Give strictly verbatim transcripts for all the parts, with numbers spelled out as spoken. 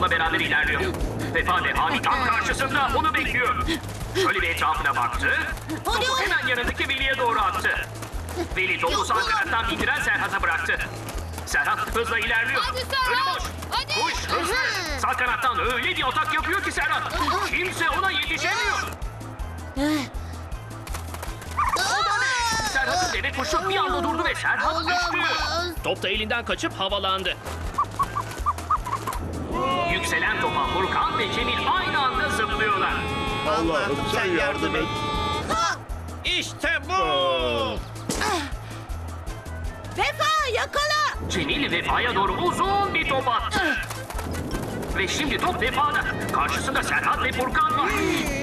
topla beraber ilerliyor. Vefa ve Hami tam karşısında onu bekliyor. Şöyle bir etrafına baktı. Topu hemen yanındaki Veli'ye doğru attı. Veli topu sağ kanattan bindiren Serhat'a bıraktı. Serhat hızla ilerliyor. Önü boş. Kuş hızlı. Sağ kanattan öyle bir atak yapıyor ki Serhat. Kimse ona yetişemiyor. Serhat'ın deve kuşu bir anda durdu ve Serhat düştü. Top da elinden kaçıp havalandı. Yükselen topa Furkan ve Cemil aynı anda zıplıyorlar. Allah'ım sen yardım et. İşte bu. Vefa yakala. Cemil Vefa'ya doğru uzun bir top attı. Ve şimdi top Vefa'da. Karşısında Serhat ve Furkan var.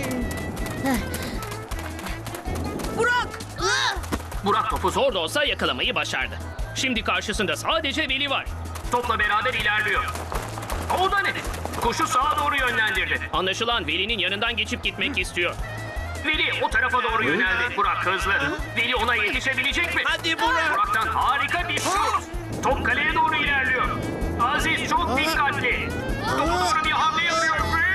Burak. Burak topu zor da olsa yakalamayı başardı. Şimdi karşısında sadece Veli var. Topla beraber ilerliyor. O da ne? Kuşu sağa doğru yönlendirdi. Anlaşılan Veli'nin yanından geçip gitmek istiyor. Veli o tarafa doğru yöneldi. Burak hızlı. Veli ona yetişebilecek mi? Hadi Burak. Burak'tan harika bir şut. Top kaleye doğru ilerliyor. Aziz çok dikkatli. Topa doğru bir hamle yapıyor.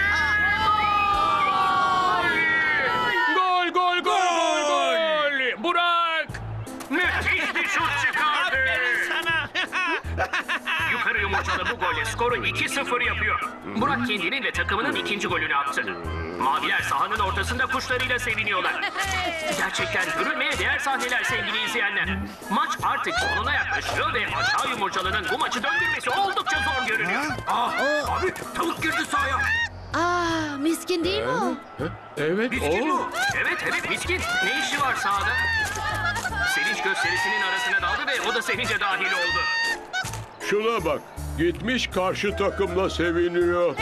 Gol, gol, gol, gol, gol. Burak müthiş bir şut çıkardı. Aferin sana. Yukarı yumurtalı bu golle skoru iki sıfır yapıyor. Burak kendinin ve takımının ikinci golünü attı. Maviler sahanın ortasında kuşlarıyla seviniyorlar. Gerçekten görülmeye değer sahneler sevgili izleyenler. Maç artık sonuna yaklaşıyor ve aşağı yumurtalının bu maçı döndürmesi oldukça zor görünüyor. Aa, abi tavuk girdi sahaya. Aa, miskin değil mi o? Evet Miskin o. bu. Evet evet miskin. Ne işi var sahada? Sevinç gösterisinin arasına daldı ve o da sevince dahil oldu. Şuna bak. Gitmiş karşı takımla seviniyor.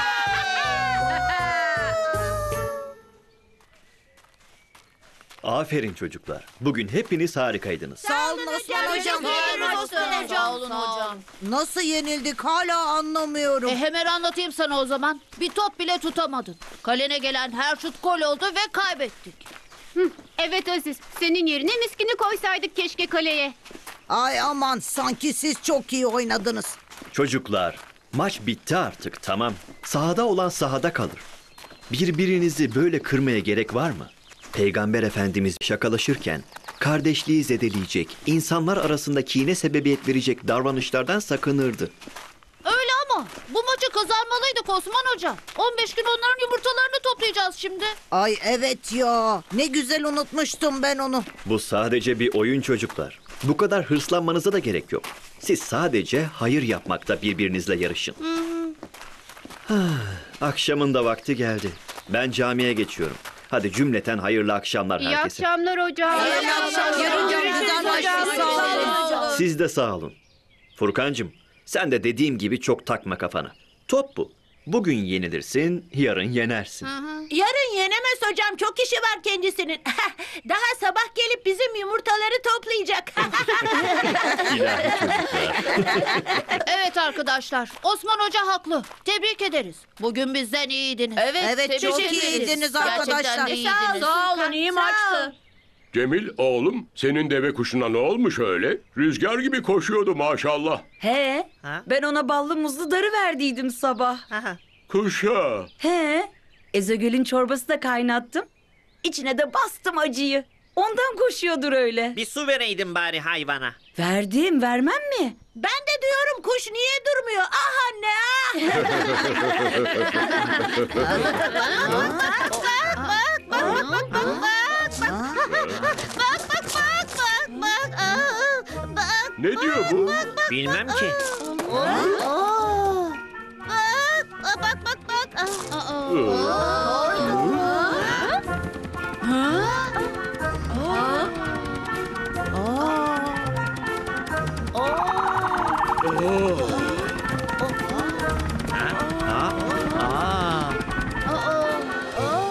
Aferin çocuklar. Bugün hepiniz harikaydınız. Sağ olun Osman hocam. Sağ olun hocam. Nasıl yenildik hala anlamıyorum. E hemen anlatayım sana o zaman. Bir top bile tutamadın. Kalene gelen her şut gol oldu ve kaybettik. Evet Aziz, senin yerine miskini koysaydık keşke kaleye. Ay aman sanki siz çok iyi oynadınız. Çocuklar, maç bitti artık, tamam. Sahada olan sahada kalır. Birbirinizi böyle kırmaya gerek var mı? Peygamber Efendimiz şakalaşırken kardeşliği zedeleyecek, insanlar arasında kine sebebiyet verecek davranışlardan sakınırdı. Öyle ama bu maçı kazanmalıydık Osman Hoca. on beş gün onların yumurtalarını toplayacağız şimdi. Ay evet ya ne güzel unutmuştum ben onu. Bu sadece bir oyun çocuklar. Bu kadar hırslanmanıza da gerek yok. Siz sadece hayır yapmakta birbirinizle yarışın. Ah, akşamın da vakti geldi. Ben camiye geçiyorum. Hadi cümleten hayırlı akşamlar İyi herkese. akşamlar hocam. Hayırlı akşamlar. Yarın Güzel görüşürüz maçlar, hocam. sağ olun. Siz de sağ olun. Furkancığım, sen de dediğim gibi çok takma kafana. Top bu. Bugün yenilirsin, yarın yenersin. Yarın yenemez hocam çok işi var kendisinin. Daha sabah gelip bizim yumurtaları toplayacak. İlahi çocuklar. Evet arkadaşlar, Osman Hoca haklı. Tebrik ederiz. Bugün bizden iyiydiniz. Evet, çok tebrik ederiz. iyiydiniz Gerçekten arkadaşlar. de Sağ iyiydiniz. Sağ olun, iyi maçtı. Cemil oğlum senin deve kuşuna ne olmuş öyle? Rüzgar gibi koşuyordu maşallah. He, ben ona ballı muzlu darı verdiydim sabah. Kuşa. He, Ezogül'ün çorbası da kaynattım. İçine de bastım acıyı. Ondan koşuyordur öyle. Bir su vereydin bari hayvana. Verdim, vermem mi? Ben de diyorum kuş niye durmuyor? Ah anne ah. Ne diyor bu? Bilmem ki. Bak bak bak. Oh.